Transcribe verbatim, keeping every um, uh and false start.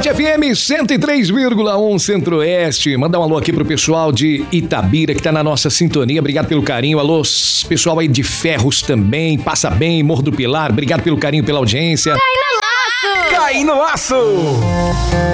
Band F M cento e três vírgula um Centro-Oeste. Mandar um alô aqui pro pessoal de Itabira que tá na nossa sintonia. Obrigado pelo carinho. Alô, pessoal aí de Ferros também. Passa bem, Morro do Pilar. Obrigado pelo carinho, pela audiência. Cai no laço! Cai no laço!